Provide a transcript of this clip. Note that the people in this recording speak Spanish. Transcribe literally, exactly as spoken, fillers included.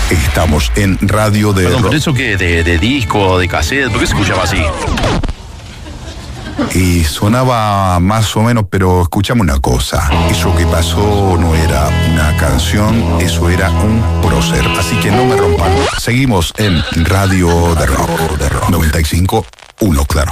Estamos en Radio de Perdón, Rock. ¿pero eso qué? ¿De, de disco, de cassette? ¿Por qué se escuchaba así? Y sonaba más o menos, pero escuchame una cosa. Eso que pasó no era una canción, eso era un prócer. Así que no me rompan. Seguimos en Radio de Rock, de Rock noventa y cinco punto uno, claro.